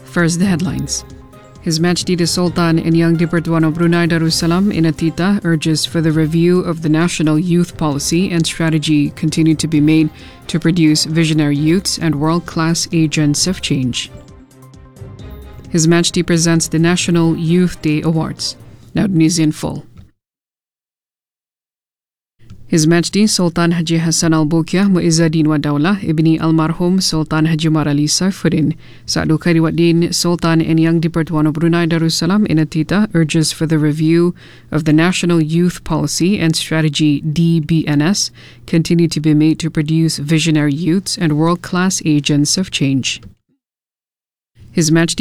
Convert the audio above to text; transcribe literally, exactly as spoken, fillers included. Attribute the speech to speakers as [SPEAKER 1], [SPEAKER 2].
[SPEAKER 1] First, the headlines. His Majesty the Sultan and Yang di-Pertuan of Brunei Darussalam Inatita urges for the review of the national youth policy and strategy continue to be made to produce visionary youths and world-class agents of change. His Majesty presents the National Youth Day Awards. Now news in full. His Majesty Sultan Haji Hassan Al-Bolkiah Muizzaddin wa Daulah Ibni Almarhum Sultan Haji Umar Ali Saifuddin Sa'adu Khairuddin Sultan and Yang di-Pertuan of Brunei Darussalam Inatita urges for the review of the National Youth Policy and Strategy D B N S continue to be made to produce visionary youths and world-class agents of change. His Majesty